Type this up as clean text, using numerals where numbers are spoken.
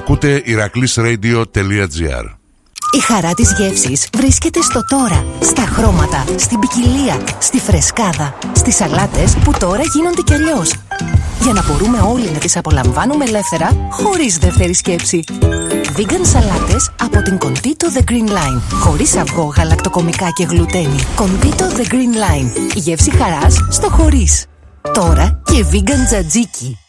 Ακούτε ηρακλείσradio.gr. Η χαρά της γεύσης βρίσκεται στο τώρα, στα χρώματα, στην ποικιλία, στη φρεσκάδα, στις σαλάτες που τώρα γίνονται κι αλλιώς. Για να μπορούμε όλοι να τις απολαμβάνουμε ελεύθερα, χωρίς δεύτερη σκέψη. Vegan σαλάτες από την Contito The Green Line. Χωρίς αυγό, γαλακτοκομικά και γλουτένι. Contito The Green Line. Η γεύση χαράς στο χωρίς. Τώρα και vegan τζατζίκι.